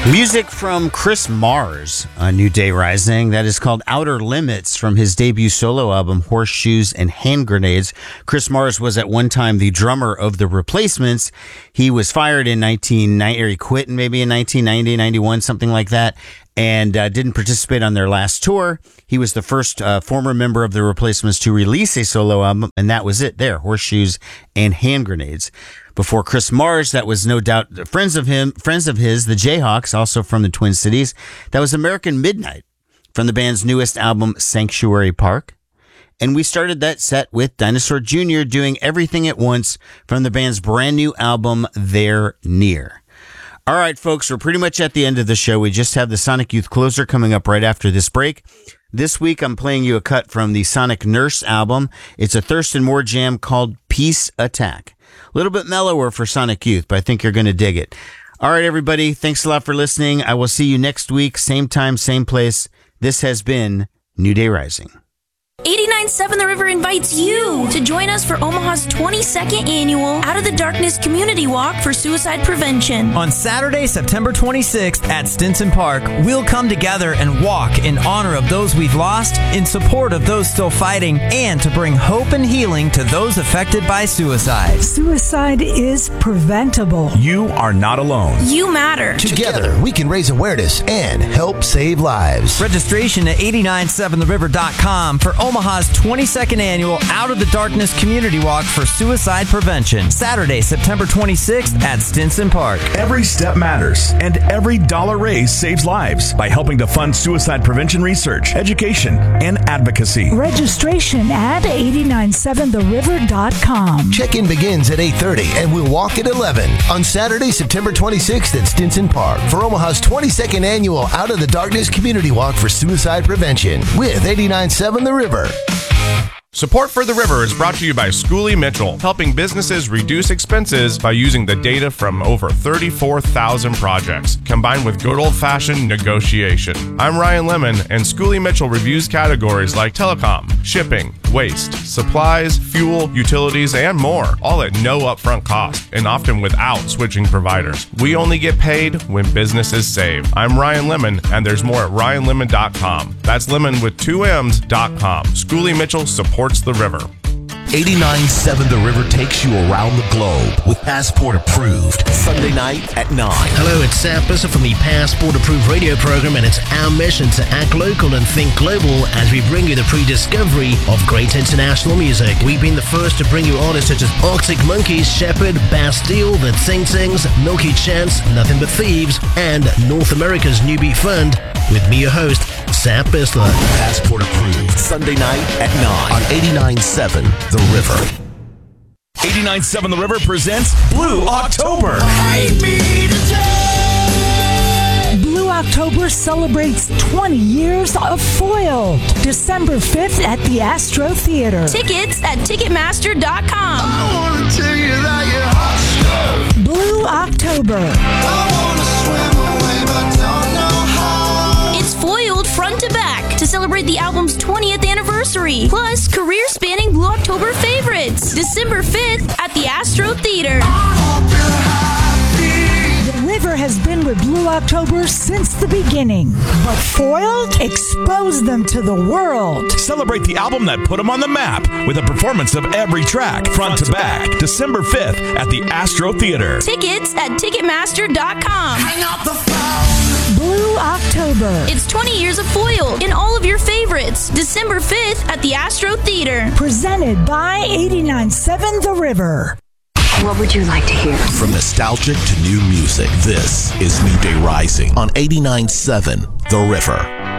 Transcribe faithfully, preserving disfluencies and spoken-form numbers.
Music from Chris Mars on New Day Rising. That is called Outer Limits from his debut solo album, Horseshoes and Hand Grenades. Chris Mars was at one time the drummer of The Replacements. He was fired in nineteen ninety, or he quit in maybe in nineteen ninety, ninety-one, something like that, and uh, didn't participate on their last tour. He was the first uh, former member of The Replacements to release a solo album, and that was it there, Horseshoes and Hand Grenades. Before Chris Mars, that was no doubt friends of him, friends of his, the Jayhawks, also from the Twin Cities. That was American Midnight from the band's newest album, Sanctuary Park. And we started that set with Dinosaur Junior doing Everything at Once from the band's brand new album, They're Near. All right, folks, we're pretty much at the end of the show. We just have the Sonic Youth closer coming up right after this break. This week, I'm playing you a cut from the Sonic Nurse album. It's a Thurston Moore jam called Peace Attack. A little bit mellower for Sonic Youth, but I think you're going to dig it. All right, everybody. Thanks a lot for listening. I will see you next week. Same time, same place. This has been New Day Rising. eighty-nine point seven The River invites you to join us for Omaha's twenty-second annual Out of the Darkness Community Walk for Suicide Prevention. On Saturday, September twenty-sixth at Stinson Park, we'll come together and walk in honor of those we've lost, in support of those still fighting, and to bring hope and healing to those affected by suicide. Suicide is preventable. You are not alone. You matter. Together, we can raise awareness and help save lives. Registration at eight nine seven the river dot com for Omaha's twenty-second annual Out of the Darkness Community Walk for Suicide Prevention. Saturday, September twenty-sixth at Stinson Park. Every step matters, and every dollar raised saves lives by helping to fund suicide prevention research, education, and advocacy. Registration at eight nine seven the river dot com. Check-in begins at eight thirty and we'll walk at eleven on Saturday, September twenty-sixth at Stinson Park for Omaha's twenty-second annual Out of the Darkness Community Walk for Suicide Prevention with eight nine seven The River. Support for The River is brought to you by Schooley Mitchell, helping businesses reduce expenses by using the data from over thirty-four thousand projects, combined with good old-fashioned negotiation. I'm Ryan Lemon, and Schooley Mitchell reviews categories like telecom, shipping, waste, supplies, fuel, utilities, and more, all at no upfront cost, and often without switching providers. We only get paid when businesses save. I'm Ryan Lemon, and there's more at ryan lemon dot com. That's lemon with two M's dot com. Schooley Mitchell supports The River. eighty-nine point seven The River takes you around the globe with Passport Approved, Sunday night at nine. Hello, it's Sam Bisser from the Passport Approved radio program, and it's our mission to act local and think global as we bring you the pre-discovery of great international music. We've been the first to bring you artists such as Arctic Monkeys, Shepherd, Bastille, The Tsing Tsings, Milky Chance, Nothing But Thieves, and North America's New Beat Fund, with me, your host, Sam Bisler. Passport Approved, Sunday night at nine on eighty-nine point seven The River. eighty-nine point seven The River presents Blue October. Blue October celebrates twenty years of Foiled. December fifth at the Astro Theater. Tickets at ticketmaster dot com. I wanna tell you that you're hot. Blue October. I wanna swim away, but don't know how. It's Foiled front to back to celebrate the album's twentieth anniversary. Plus, career-spanning Blue October favorites. December fifth at the Astro Theater. The River has been with Blue October since the beginning, but Foiled exposed them to the world. Celebrate the album that put them on the map with a performance of every track, front to back, December fifth at the Astro Theater. Tickets at ticketmaster dot com. Hang up the phone. Blue October. It's twenty years of Foiled in all of your favorites. December fifth at the Astro Theater. Presented by eighty-nine point seven The River. What would you like to hear? From nostalgic to new music, this is New Day Rising on eighty-nine point seven The River.